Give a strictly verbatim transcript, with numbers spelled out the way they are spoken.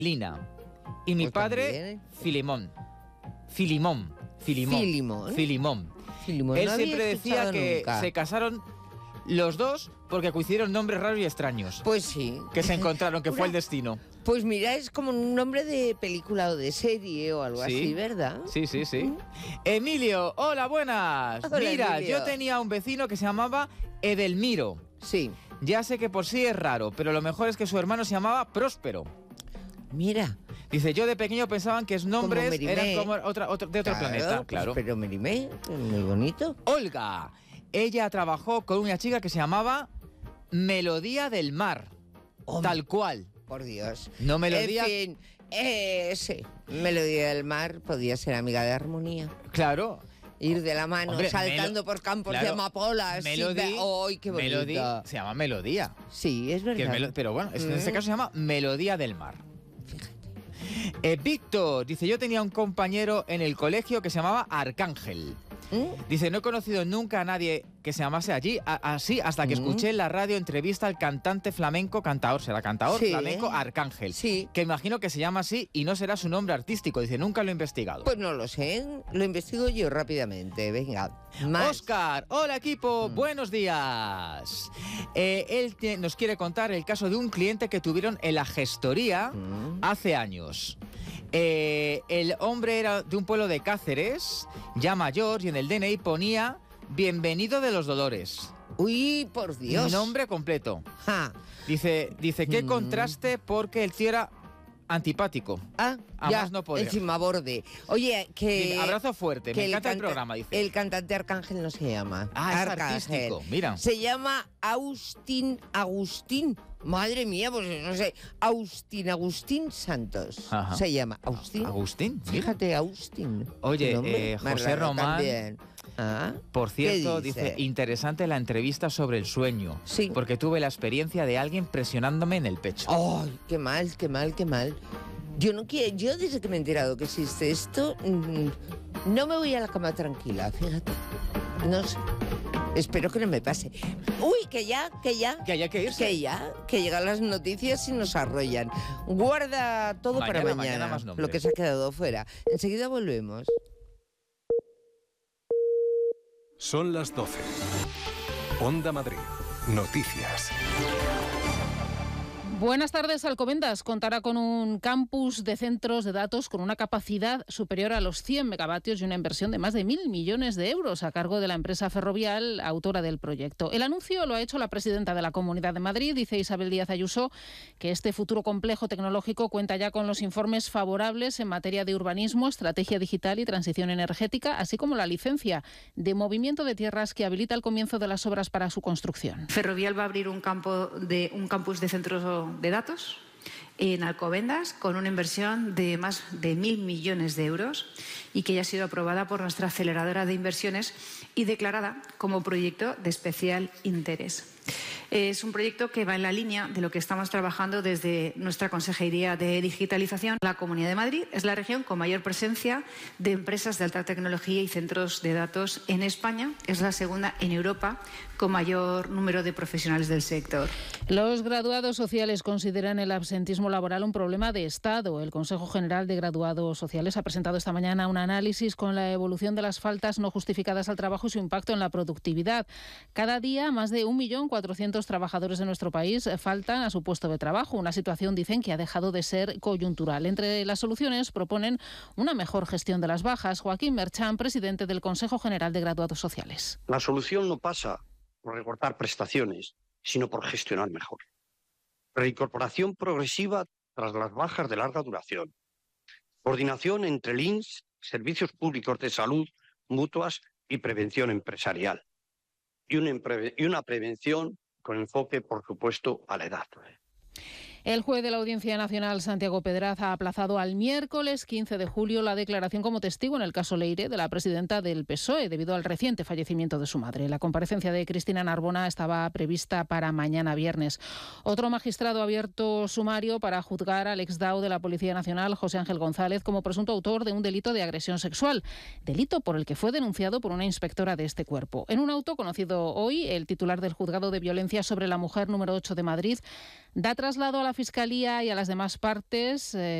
Lina. Y mi Pues padre, también. Filimón. Filimón. Filimón. Filimón. Filimón. Filimón, Él no había siempre decía escuchado que nunca. se casaron los dos porque coincidieron nombres raros y extraños. Pues sí. Que se encontraron, que Una- fue el destino. Pues mira, es como un nombre de película o de serie o algo Sí. así, ¿verdad? Sí, sí, sí. Emilio, hola, buenas. Hola, Mira, Emilio. yo tenía un vecino que se llamaba Edelmiro. Sí. Ya sé que por sí es raro, pero lo mejor es que su hermano se llamaba Próspero. Mira. Dice, yo de pequeño pensaban que sus nombres Merimé. eran como otra, otro- de otro planeta. Claro. Pero Merimé, muy bonito. Olga. Ella trabajó con una chica que se llamaba Melodía del Mar. Hombre. Tal cual. Por Dios. No Melodía. En fin, eh, sí. Melodía del Mar podía ser amiga de Armonía. Claro. Ir de la mano, Hombre, saltando Melo- por campos de claro, amapolas. Melody, Sí, ¡ay, qué bonito! Melody se llama Melodía. Sí, es Que verdad. es melo- pero bueno, es que en Mm. este caso se llama Melodía del Mar. Eh, Víctor dice, yo tenía un compañero en el colegio que se llamaba Arcángel. ¿Mm? Dice, no he conocido nunca a nadie que se llamase allí, a- así, hasta que Mm. escuché en la radio entrevista al cantante flamenco, cantaor, será cantaor, Sí. flamenco, Arcángel. Sí. Que imagino que se llama así y no será su nombre artístico. Dice, nunca lo he investigado. Pues no lo sé, lo investigo yo rápidamente. Venga, más. Oscar, hola equipo, Mm. buenos días. Eh, él te- nos quiere contar el caso de un cliente que tuvieron en la gestoría Mm. hace años. Eh, el hombre era de un pueblo de Cáceres, ya mayor, y en el D N I ponía Bienvenido de los Dolores. Uy, por Dios. Nombre completo. Ja. Dice, dice qué Mm. contraste porque el tío era antipático. Ah, A ya, más no poder. encima borde. Oye, que... Dice, abrazo fuerte, me que encanta el, canta- programa, dice. El cantante Arcángel no se llama. Ah, es Arcángel. artístico, mira. Se llama Austin Agustín. Madre mía, pues no sé. Austin Agustín Santos. Ajá. Se llama Austin. Agustín, mira. Fíjate, Austin. Oye, Qué nombre eh, más José raro Román, también. Ah, Por cierto, ¿qué dice? dice? interesante la entrevista sobre el sueño. Sí. Porque tuve la experiencia de alguien presionándome en el pecho. Ay, qué mal, qué mal, qué mal. Yo no quiero, yo desde que me he enterado que existe esto, mm, no me voy a la cama tranquila, fíjate. No sé. Espero que no me pase. Uy, que ya, que ya. Que haya que irse. Que ya, que llegan las noticias y nos arrollan. Guarda todo Mañana, para mañana mañana, más nombres. lo que se ha quedado fuera. Enseguida volvemos. Son las doce. Onda Madrid. Noticias. Buenas tardes. Alcobendas contará con un campus de centros de datos con una capacidad superior a los cien megavatios y una inversión de más de mil millones de euros a cargo de la empresa Ferrovial, autora del proyecto. El anuncio lo ha hecho la presidenta de la Comunidad de Madrid, dice Isabel Díaz Ayuso, que este futuro complejo tecnológico cuenta ya con los informes favorables en materia de urbanismo, estrategia digital y transición energética, así como la licencia de movimiento de tierras que habilita el comienzo de las obras para su construcción. Ferrovial va a abrir un, campo de, un campus de centros de datos en Alcobendas con una inversión de más de mil millones de euros y que ya ha sido aprobada por nuestra aceleradora de inversiones y declarada como proyecto de especial interés. Es un proyecto que va en la línea de lo que estamos trabajando desde nuestra Consejería de Digitalización. La Comunidad de Madrid es la región con mayor presencia de empresas de alta tecnología y centros de datos en España. Es la segunda en Europa con mayor número de profesionales del sector. Los graduados sociales consideran el absentismo laboral un problema de Estado. El Consejo General de Graduados Sociales ha presentado esta mañana un análisis con la evolución de las faltas no justificadas al trabajo y su impacto en la productividad. Cada día, más de un millón cuatrocientos trabajadores de nuestro país faltan a su puesto de trabajo. Una situación, dicen, que ha dejado de ser coyuntural. Entre las soluciones proponen una mejor gestión de las bajas. Joaquín Merchán, presidente del Consejo General de Graduados Sociales. La solución no pasa por recortar prestaciones, sino por gestionar mejor. Reincorporación progresiva tras las bajas de larga duración. Coordinación entre el I N S S, servicios públicos de salud, mutuas y prevención empresarial. Y una, y una prevención con enfoque, por supuesto, a la edad. El juez de la Audiencia Nacional, Santiago Pedraz, ha aplazado al miércoles quince de julio la declaración como testigo en el caso Leire de la presidenta del P S O E debido al reciente fallecimiento de su madre. La comparecencia de Cristina Narbona estaba prevista para mañana viernes. Otro magistrado ha abierto sumario para juzgar al exdao de la Policía Nacional, José Ángel González, como presunto autor de un delito de agresión sexual, delito por el que fue denunciado por una inspectora de este cuerpo. En un auto conocido hoy, el titular del Juzgado de Violencia sobre la Mujer número ocho de Madrid Da traslado a la Fiscalía y a las demás partes. Eh,